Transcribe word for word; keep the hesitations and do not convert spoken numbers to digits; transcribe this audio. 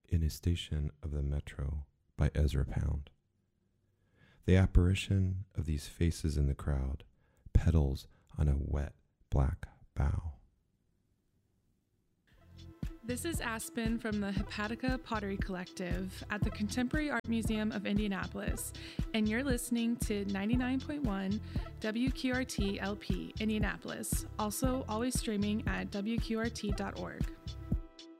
in a station of the metro by Ezra Pound. The apparition of these faces in the crowd, petals on a wet black bough. This is Aspen from the Hepatica Pottery Collective at the Contemporary Art Museum of Indianapolis, and you're listening to ninety-nine point one W Q R T L P Indianapolis, also always streaming at W Q R T dot org.